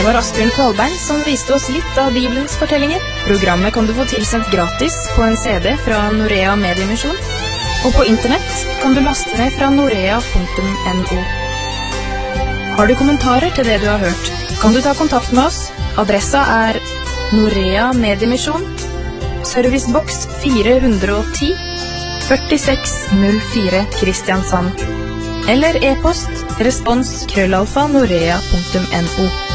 var Asbjørn Kvalbein som viste oss litt av Bibelens fortellinger. Programmet kan du få tilsendt gratis på en CD fra Norea Mediemisjon, og på internett kan du laste ned fra norea.no. Har du kommentarer til det du har hørt, kan du ta kontakt med oss. Adressa er Norea Mediemisjon, Servicebox 410, 4604 Kristiansand. Eller e-post respons@norea.no.